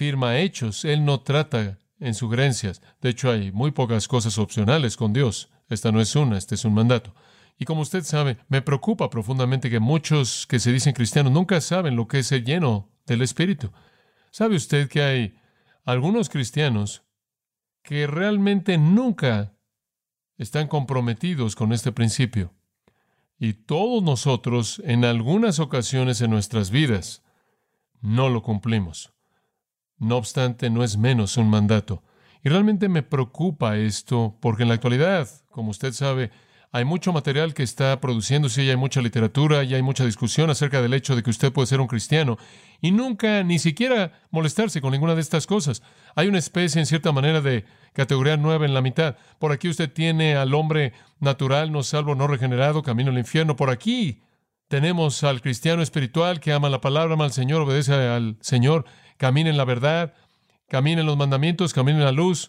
afirma hechos. Él no trata en sugerencias. De hecho, hay muy pocas cosas opcionales con Dios. Esta no es una, este es un mandato. Y como usted sabe, me preocupa profundamente que muchos que se dicen cristianos nunca saben lo que es ser lleno del Espíritu. ¿Sabe usted que hay algunos cristianos que realmente nunca están comprometidos con este principio? Y todos nosotros, en algunas ocasiones en nuestras vidas, no lo cumplimos. No obstante, no es menos un mandato. Y realmente me preocupa esto, porque en la actualidad, como usted sabe, hay mucho material que está produciéndose y hay mucha literatura y hay mucha discusión acerca del hecho de que usted puede ser un cristiano y nunca ni siquiera molestarse con ninguna de estas cosas. Hay una especie, en cierta manera, de categoría nueva en la mitad. Por aquí usted tiene al hombre natural, no salvo, no regenerado, camino al infierno. Por aquí tenemos al cristiano espiritual que ama la palabra, ama al Señor, obedece al Señor, camina en la verdad, camina en los mandamientos, camina en la luz.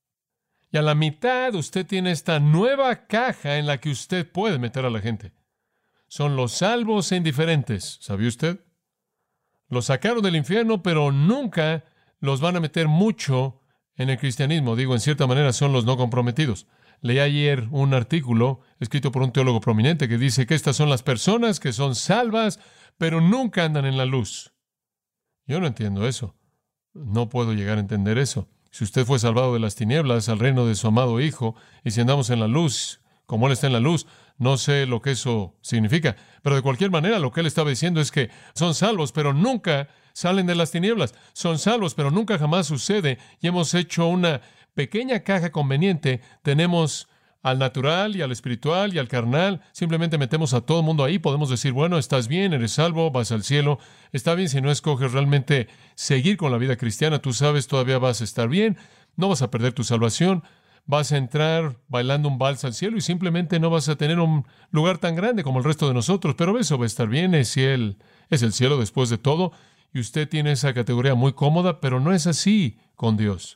Y a la mitad usted tiene esta nueva caja en la que usted puede meter a la gente. Son los salvos e indiferentes. ¿Sabía usted? Los sacaron del infierno, pero nunca los van a meter mucho en el cristianismo. Digo, en cierta manera son los no comprometidos. Leí ayer un artículo escrito por un teólogo prominente que dice que estas son las personas que son salvas, pero nunca andan en la luz. Yo no entiendo eso. No puedo llegar a entender eso. Si usted fue salvado de las tinieblas al reino de su amado Hijo, y si andamos en la luz, como Él está en la luz, no sé lo que eso significa. Pero de cualquier manera, lo que Él estaba diciendo es que son salvos, pero nunca salen de las tinieblas. Son salvos, pero nunca jamás sucede. Y hemos hecho una pequeña caja conveniente. Tenemos al natural y al espiritual y al carnal. Simplemente metemos a todo el mundo ahí. Podemos decir, bueno, estás bien, eres salvo, vas al cielo. Está bien si no escoges realmente seguir con la vida cristiana. Tú sabes, todavía vas a estar bien. No vas a perder tu salvación. Vas a entrar bailando un vals al cielo y simplemente no vas a tener un lugar tan grande como el resto de nosotros. Pero eso va a estar bien. Es el cielo después de todo. Y usted tiene esa categoría muy cómoda, pero no es así con Dios.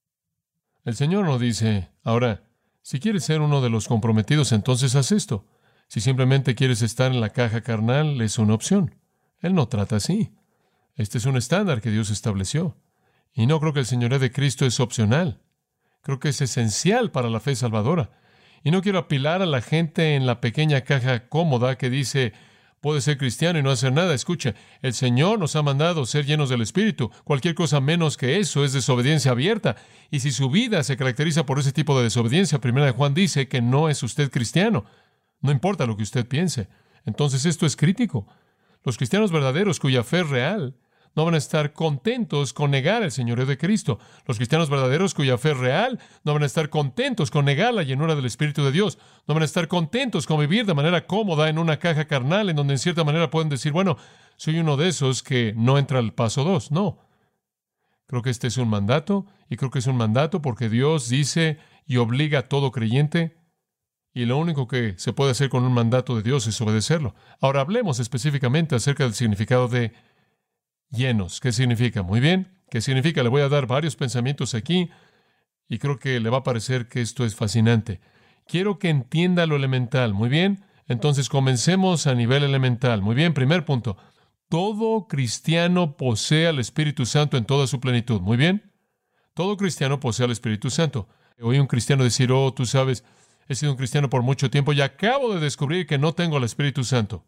El Señor nos dice, ahora, si quieres ser uno de los comprometidos, entonces haz esto. Si simplemente quieres estar en la caja carnal, es una opción. Él no trata así. Este es un estándar que Dios estableció. Y no creo que el señorío de Cristo es opcional. Creo que es esencial para la fe salvadora. Y no quiero apilar a la gente en la pequeña caja cómoda que dice, puede ser cristiano y no hacer nada. Escucha, el Señor nos ha mandado ser llenos del Espíritu. Cualquier cosa menos que eso es desobediencia abierta. Y si su vida se caracteriza por ese tipo de desobediencia, Primera de Juan dice que no es usted cristiano. No importa lo que usted piense. Entonces esto es crítico. Los cristianos verdaderos cuya fe es real no van a estar contentos con negar el señorío de Cristo. Los cristianos verdaderos cuya fe es real no van a estar contentos con negar la llenura del Espíritu de Dios. No van a estar contentos con vivir de manera cómoda en una caja carnal en donde en cierta manera pueden decir, bueno, soy uno de esos que no entra al paso 2. No. Creo que este es un mandato y creo que es un mandato porque Dios dice y obliga a todo creyente y lo único que se puede hacer con un mandato de Dios es obedecerlo. Ahora hablemos específicamente acerca del significado de llenos. ¿Qué significa? Muy bien. ¿Qué significa? Le voy a dar varios pensamientos aquí y creo que le va a parecer que esto es fascinante. Quiero que entienda lo elemental. Muy bien. Entonces comencemos a nivel elemental. Muy bien. Primer punto. Todo cristiano posee al Espíritu Santo en toda su plenitud. Muy bien. Todo cristiano posee al Espíritu Santo. Oí un cristiano decir, oh, tú sabes, he sido un cristiano por mucho tiempo y acabo de descubrir que no tengo al Espíritu Santo.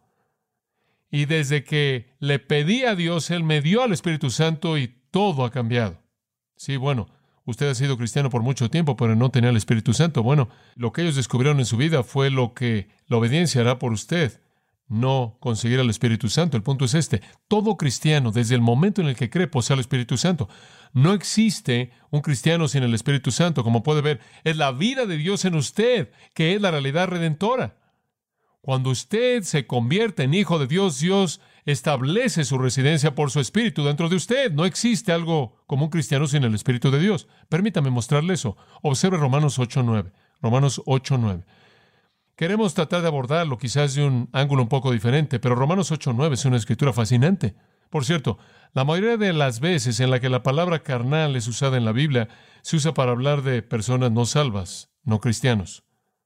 Y desde que le pedí a Dios, Él me dio al Espíritu Santo y todo ha cambiado. Sí, bueno, usted ha sido cristiano por mucho tiempo, pero no tenía el Espíritu Santo. Bueno, lo que ellos descubrieron en su vida fue lo que la obediencia hará por usted, no conseguir al Espíritu Santo. El punto es este. Todo cristiano, desde el momento en el que cree, posee al Espíritu Santo. No existe un cristiano sin el Espíritu Santo. Como puede ver, es la vida de Dios en usted, que es la realidad redentora. Cuando usted se convierte en hijo de Dios, Dios establece su residencia por su Espíritu dentro de usted. No existe algo como un cristiano sin el Espíritu de Dios. Permítame mostrarle eso. Observe Romanos 8:9. Romanos 8:9. Queremos tratar de abordarlo quizás de un ángulo un poco diferente, pero Romanos 8:9 es una escritura fascinante. Por cierto, la mayoría de las veces en la que la palabra carnal es usada en la Biblia, se usa para hablar de personas no salvas, no cristianos.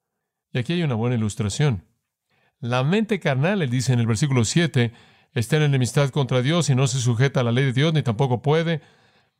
Y aquí hay una buena ilustración. La mente carnal, él dice en el versículo 7, está en enemistad contra Dios y no se sujeta a la ley de Dios, ni tampoco puede.